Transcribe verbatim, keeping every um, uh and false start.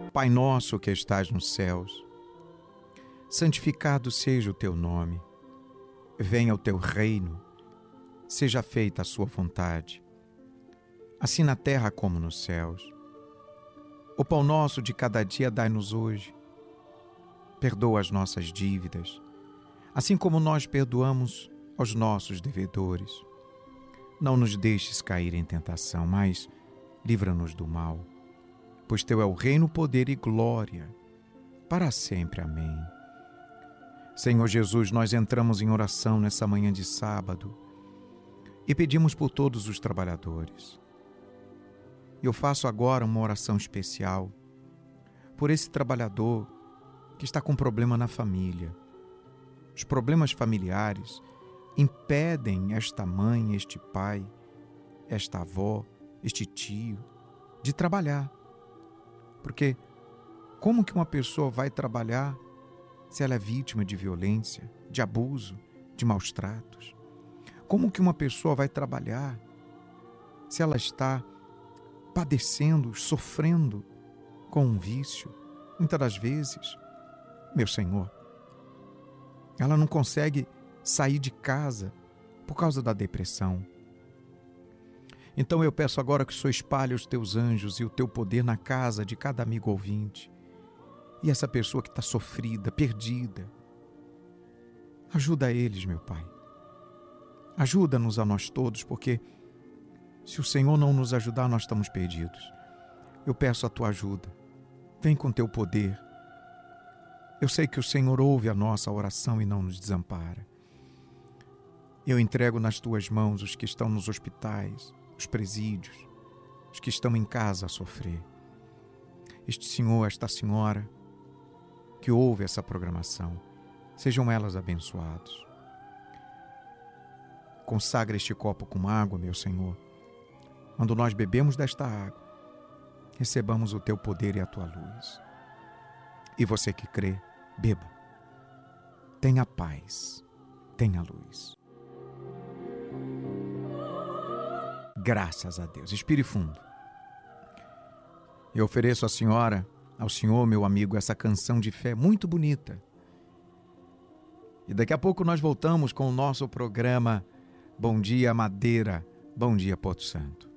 Pai nosso que estás nos céus, santificado seja o teu nome. Venha o teu reino, seja feita a sua vontade, assim na terra como nos céus. O pão nosso de cada dia dai-nos hoje. Perdoa as nossas dívidas, assim como nós perdoamos aos nossos devedores. Não nos deixes cair em tentação, mas livra-nos do mal, pois teu é o reino, poder e glória, para sempre. Amém. Senhor Jesus, nós entramos em oração nessa manhã de sábado e pedimos por todos os trabalhadores. Eu faço agora uma oração especial por esse trabalhador que está com problema na família. Os problemas familiares impedem esta mãe, este pai, esta avó, este tio de trabalhar. Porque como que uma pessoa vai trabalhar se ela é vítima de violência, de abuso, de maus tratos? Como que uma pessoa vai trabalhar se ela está padecendo, sofrendo com um vício? Muitas das vezes, meu Senhor, ela não consegue sair de casa por causa da depressão. Então eu peço agora que o Senhor espalhe os teus anjos e o teu poder na casa de cada amigo ouvinte. E essa pessoa que está sofrida, perdida, ajuda eles, meu Pai. Ajuda-nos a nós todos, porque se o Senhor não nos ajudar, nós estamos perdidos. Eu peço a tua ajuda. Vem com teu poder. Eu sei que o Senhor ouve a nossa oração e não nos desampara. Eu entrego nas tuas mãos os que estão nos hospitais, os presídios, os que estão em casa a sofrer. Este senhor, esta senhora que ouve essa programação, sejam elas abençoados. Consagra este copo com água, meu Senhor. Quando nós bebemos desta água, recebamos o teu poder e a tua luz. E você que crê, beba. Tenha paz, tenha luz. Graças a Deus. Expire fundo. Eu ofereço à senhora, ao senhor, meu amigo, essa canção de fé muito bonita. E daqui a pouco nós voltamos com o nosso programa Bom Dia Madeira, Bom Dia Porto Santo.